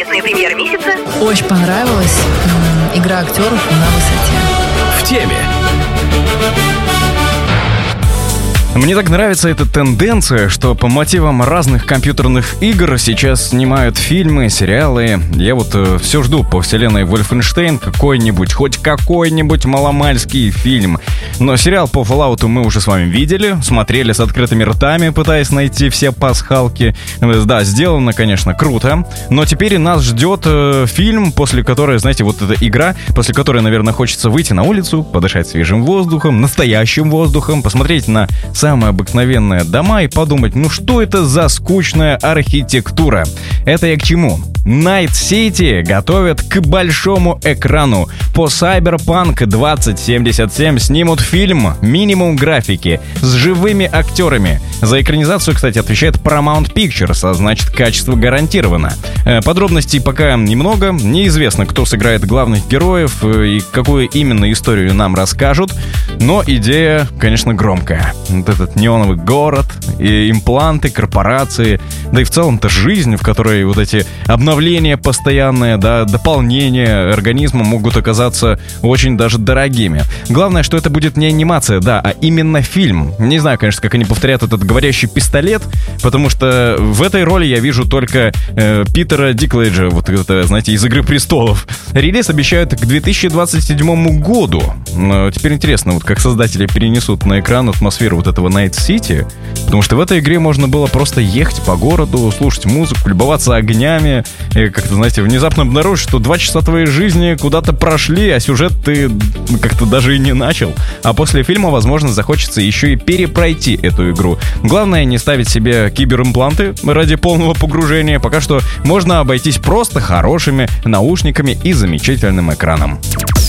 Заветная премьера месяца. Очень понравилась. Игра актеров на высоте. В теме. Мне так нравится эта тенденция, что по мотивам разных компьютерных игр сейчас снимают фильмы, сериалы. Я вот все жду по вселенной Wolfenstein хоть какой-нибудь маломальский фильм. Но сериал по Fallout мы уже с вами видели, смотрели с открытыми ртами, пытаясь найти все пасхалки. Да, сделано, конечно, круто. Но теперь нас ждет фильм, после которой, знаете, вот эта игра, после которой, наверное, хочется выйти на улицу, подышать свежим воздухом, настоящим воздухом, посмотреть на самые обыкновенные дома и подумать, ну что это за скучная архитектура? Это я к чему? Night City готовят к большому экрану. По Cyberpunk 2077 снимут фильм «Минимум графики» с живыми актерами. За экранизацию, кстати, отвечает Paramount Pictures, а значит, качество гарантировано. Подробностей пока немного. Неизвестно, кто сыграет главных героев и какую именно историю нам расскажут. Но идея, конечно, громкая. Вот этот неоновый город, и импланты, корпорации, да и в целом-то жизнь, в которой вот эти обновления постоянные, да, дополнения организма могут оказаться очень даже дорогими. Главное, что это будет не анимация, да, а именно фильм. Не знаю, конечно, как они повторят этот говорящий пистолет, потому что в этой роли я вижу только Питера Диклейджа, вот это, знаете, из «Игры престолов». Релиз обещают к 2027 году. Но теперь интересно, вот как создатели перенесут на экран атмосферу вот этого Night City, потому что в этой игре можно было просто ехать по городу, слушать музыку, любоваться огнями, и как-то, знаете, внезапно обнаружить, что 2 часа твоей жизни куда-то прошли, а сюжет ты как-то даже и не начал. А после фильма, возможно, захочется еще и перепройти эту игру. Главное не ставить себе киберимпланты ради полного погружения. Пока что можно обойтись просто хорошими наушниками и замечательным экраном.